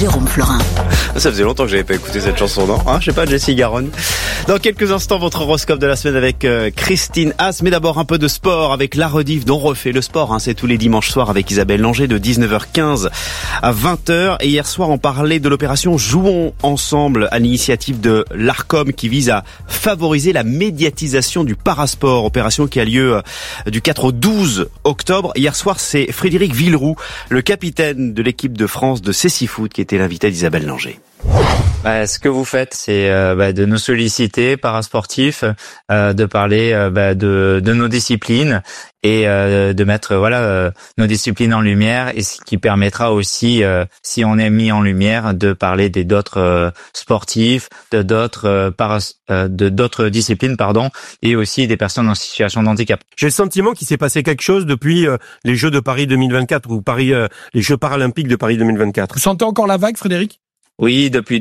Jérôme Florin. Ça faisait longtemps que j'avais pas écouté cette chanson, non? Je sais pas, Jessie Garonne. Dans quelques instants, votre horoscope de la semaine avec Christine Haas. Mais d'abord un peu de sport avec la rediff d'On refait le sport. C'est tous les dimanches soirs avec Isabelle Langer de 19h15 à 20h. Et hier soir, on parlait de l'opération Jouons ensemble à l'initiative de l'Arcom qui vise à favoriser la médiatisation du parasport. Opération qui a lieu du 4 au 12 octobre. Hier soir, c'est Frédéric Villeroux, le capitaine de l'équipe de France de Cécifoot, qui était l'invité d'Isabelle Langer. Ce que vous faites, c'est de nous solliciter, parasportifs, de parler de nos disciplines et de mettre nos disciplines en lumière, et ce qui permettra aussi, si on est mis en lumière, de parler d'autres sportifs, de d'autres disciplines, et aussi des personnes en situation de handicap. J'ai le sentiment qu'il s'est passé quelque chose depuis les Jeux de Paris 2024 ou les Jeux paralympiques de Paris 2024. Vous sentez encore la vague, Frédéric ? Oui, depuis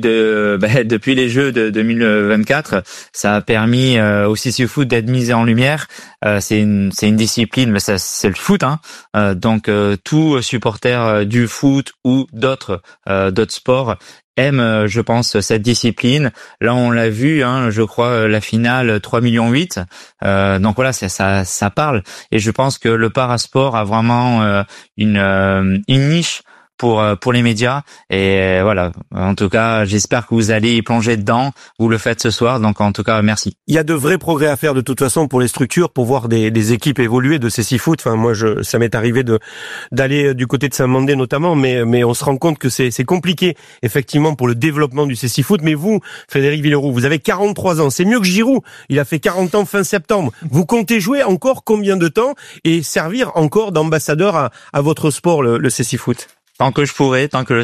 les Jeux de 2024, ça a permis au Cécifoot d'être mis en lumière. C'est une discipline, mais ça c'est le foot, donc tout supporter du foot ou d'autres sports aime, je pense, cette discipline. Là, on l'a vu, je crois, la finale 3,8 millions. Donc voilà, ça parle. Et je pense que le parasport a vraiment une niche pour les médias, et voilà. En tout cas, j'espère que vous allez y plonger dedans. Vous le faites ce soir, donc en tout cas, merci. Il y a de vrais progrès à faire de toute façon pour les structures, pour voir des équipes évoluer de Cécifoot. Enfin, moi, ça m'est arrivé d'aller du côté de Saint-Mandé notamment, mais on se rend compte que c'est compliqué effectivement pour le développement du Cécifoot. Mais vous, Frédéric Villeroux, vous avez 43 ans, c'est mieux que Giroud. Il a fait 40 ans fin septembre. Vous comptez jouer encore combien de temps et servir encore d'ambassadeur à votre sport, le Cécifoot? Tant que je pourrai, tant que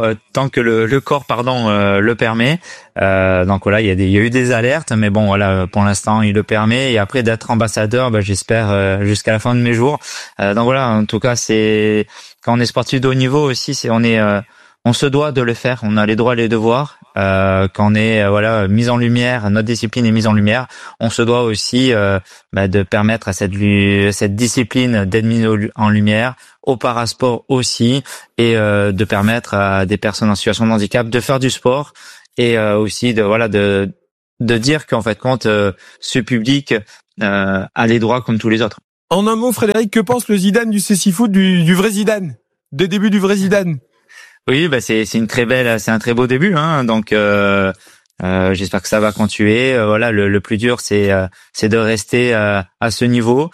le corps le permet. Donc voilà, il y a eu des alertes, mais bon voilà, pour l'instant il le permet, et après d'être ambassadeur, j'espère jusqu'à la fin de mes jours. Donc voilà, en tout cas, c'est quand on est sportif de haut niveau aussi, on se doit de le faire, on a les droits et les devoirs. Quand on est mis en lumière, notre discipline est mise en lumière, on se doit aussi de permettre à cette discipline d'être mise en lumière, au parasport aussi, et de permettre à des personnes en situation de handicap de faire du sport, et aussi de dire qu'en fait ce public a les droits comme tous les autres. En un mot, Frédéric, que pense le Zidane du Cécifoot, du vrai Zidane, des débuts du vrai Zidane? Oui, c'est un très beau début, donc j'espère que ça va continuer. Le plus dur, c'est de rester à ce niveau.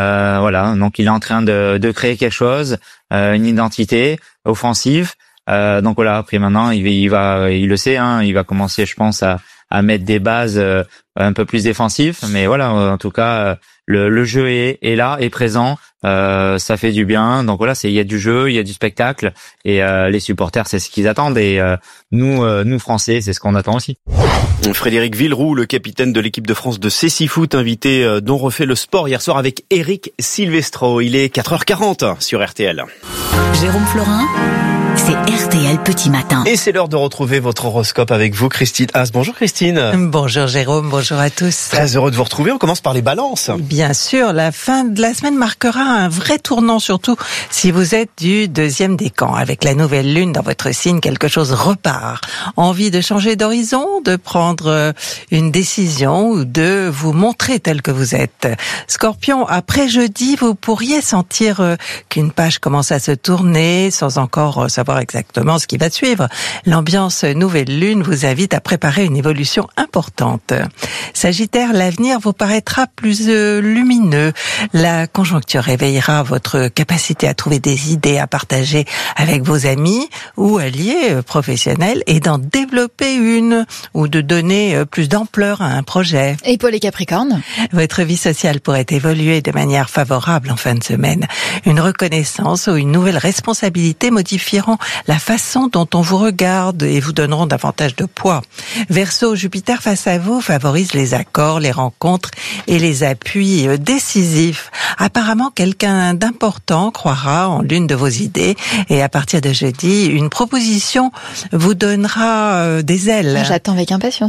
Donc il est en train de créer quelque chose, une identité offensive. Donc voilà, après maintenant, il le sait, il va commencer, je pense, à mettre des bases un peu plus défensives. Mais voilà, en tout cas, le jeu est là, est présent. Ça fait du bien. Donc voilà, il y a du jeu, il y a du spectacle, et les supporters, c'est ce qu'ils attendent, et nous Français, c'est ce qu'on attend aussi. Frédéric Villeroux, le capitaine de l'équipe de France de Cécifoot, invité d'On refait le sport hier soir avec Eric Silvestro. Il est 4h40 sur RTL. Jérôme Florin, c'est RTL Petit Matin. Et c'est l'heure de retrouver votre horoscope avec vous, Christine Haas. Bonjour Christine. Bonjour Jérôme, bonjour à tous. Très heureux de vous retrouver. On commence par les balances. Bien sûr, la fin de la semaine marquera un vrai tournant, surtout si vous êtes du deuxième décan. Avec la nouvelle lune dans votre signe, quelque chose repart. Envie de changer d'horizon, de prendre une décision ou de vous montrer tel que vous êtes. Scorpion, après jeudi, vous pourriez sentir qu'une page commence à se tourner sans encore savoir exactement ce qui va suivre. L'ambiance nouvelle lune vous invite à préparer une évolution importante. Sagittaire, l'avenir vous paraîtra plus lumineux. La conjoncture réveillera votre capacité à trouver des idées à partager avec vos amis ou alliés professionnels, et d'en développer une, ou de donner plus d'ampleur à un projet. Et pour les Capricornes, votre vie sociale pourrait évoluer de manière favorable en fin de semaine. Une reconnaissance ou une nouvelle responsabilité modifieront la façon dont on vous regarde et vous donneront davantage de poids. Verseau, Jupiter face à vous favorise les accords, les rencontres et les appuis décisifs. Apparemment, quelqu'un d'important croira en l'une de vos idées, et à partir de jeudi, une proposition vous donnera des ailes. J'attends avec impatience.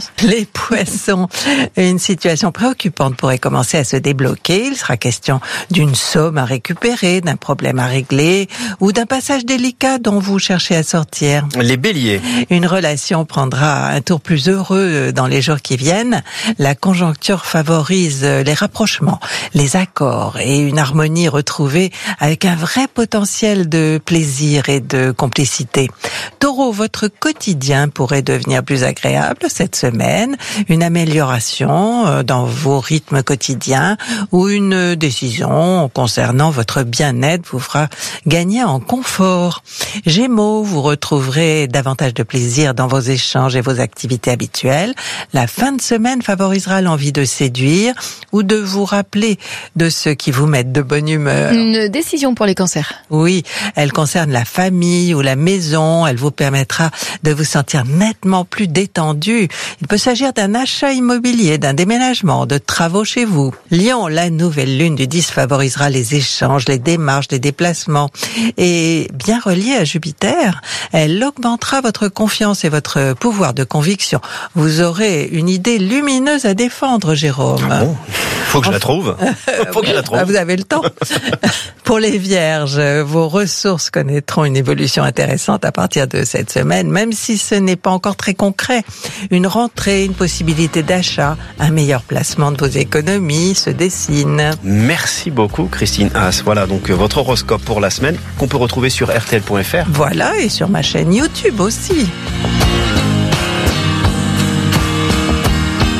Les poissons, une situation préoccupante pourrait commencer à se débloquer. Il sera question d'une somme à récupérer, d'un problème à régler ou d'un passage délicat dont vous cherchez à sortir. Les béliers. Une relation prendra un tour plus heureux dans les jours qui viennent. La conjoncture favorise les rapprochements, les accords et une harmonie retrouvée avec un vrai potentiel de plaisir et de complicité. Taureau, votre quotidien pourrait devenir plus agréable cette semaine. Une amélioration dans vos rythmes quotidiens ou une décision concernant votre bien-être vous fera gagner en confort. Gémeaux, vous retrouverez davantage de plaisir dans vos échanges et vos activités habituelles. La fin de semaine favorisera l'envie de séduire ou de vous rappeler de ceux qui vous mettent de bonne humeur. Une décision pour les cancers. Oui, elle concerne la famille ou la maison. Elle vous permettra de vous sentir nettement plus détendu. Il peut s'agir d'un achat immobilier, d'un déménagement, de travaux chez vous. Lion, la nouvelle lune du 10 favorisera les échanges, les démarches, les déplacements. Et bien reliée à Jupiter, elle augmentera votre confiance et votre pouvoir de conviction. Vous aurez une idée lumineuse à défendre, Jérôme. Ah bon, faut que je la trouve. Faut que je la trouve. Vous avez le temps. Pour les Vierges, vos ressources connaîtront une évolution intéressante à partir de cette semaine, même si ce n'est pas encore très concret. Une rentrée, une possibilité d'achat, un meilleur placement de vos économies se dessine. Merci beaucoup, Christine Haas. Voilà donc votre horoscope pour la semaine qu'on peut retrouver sur rtl.fr. Voilà, et sur ma chaîne YouTube aussi.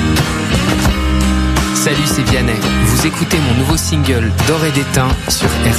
Salut, c'est Vianney. Vous écoutez mon nouveau single D'or et d'étain sur RTL.